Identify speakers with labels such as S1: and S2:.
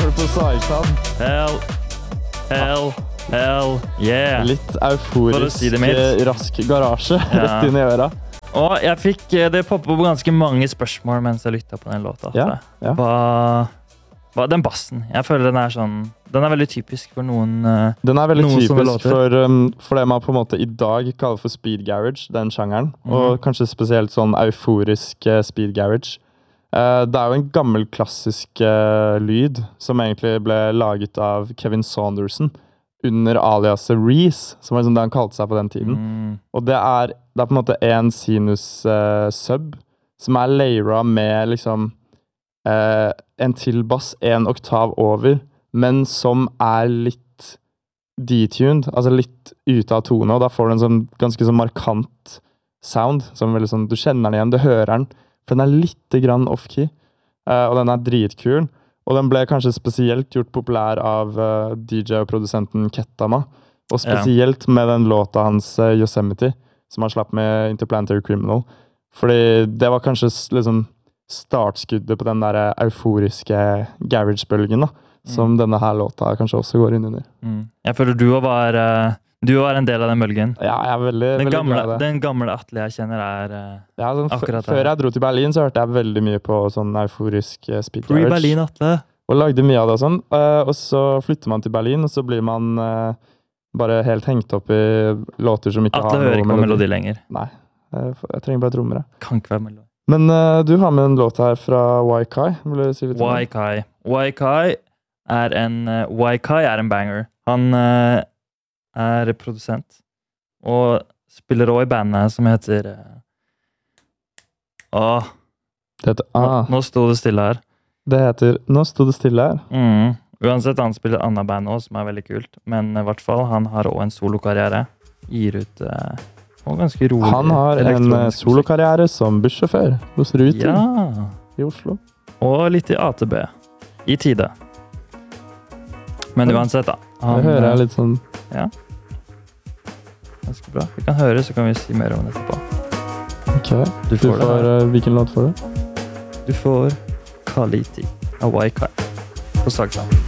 S1: hører på Sagtann.
S2: Hell, yeah.
S1: Litt euforisk, rask garasje rett inn i øra.
S2: Og jeg fikk det poppet på ganske mange spørsmål mens jeg lyttet på den låta.
S1: Ja.
S2: Hva den bassen? Jeg føler den er veldig typisk for noen.
S1: Den er veldig typisk for det man på en måte i dag kaller for speed garage, den sjangeren. Og kanskje spesielt sånn euforisk speed garage. Det er jo en gammel klassisk lyd som egentlig ble laget av Kevin Saunderson under aliaset Reese, som var liksom det han kalte seg på den tiden. Og det er på en måte en sinus sub som er layeret med liksom en til bass, en oktav over, men som er litt detuned, altså litt ute av tone, og da får du en sånn ganske sånn markant sound, som veldig sånn, du kjenner den igjen, du hører den, for den er litt grann off-key, og den er dritkul. Og den ble kanskje spesielt gjort populær av DJ og produsenten Kettama, og spesielt med den låta hans Yosemite, som han slapp med Interplanetary Criminal. Fordi det var kanskje liksom startskuddet på den der euforiske garage-bølgen, som denne her låta kanskje også går inn under.
S2: Jeg føler du var en del av den bølgen.
S1: Ja, jeg er veldig glad i det.
S2: Den gamle Atle jeg kjenner akkurat det.
S1: Før jeg dro til Berlin, så hørte jeg veldig mye på sånn euforisk speed garage.
S2: Pre-Berlin, Atle.
S1: Og lagde mye av det og sånn. Og så flytter man til Berlin, og så blir man bare helt hengt opp i låter som ikke
S2: Atle
S1: har noe
S2: hører ikke på melodi lenger.
S1: Nei, jeg trenger bare trommere.
S2: Kan ikke være melodi.
S1: Men du har med en låt her fra YKai. Vil du si litt om det?
S2: YKai er en banger. Han er produsent og spiller også i bandet som heter Nå stod det stille her.
S1: Det heter Nå stod det stille her.
S2: Uansett, han spiller et annet band også, som er veldig kult, men i hvert fall, han har også en solokarriere, gir ut og ganske rolig.
S1: Han har en solokarriere som bussjåfør hos Ruter i Oslo.
S2: Og litt i ATB i tide. Men uansett da.
S1: Det hører jeg litt sånn.
S2: Ja. Ganske bra. Vi kan høre, så kan vi si mer om det etterpå.
S1: Ok. Du får hvilken låt får du?
S2: Du får Kaliti av YKai på Sagtann.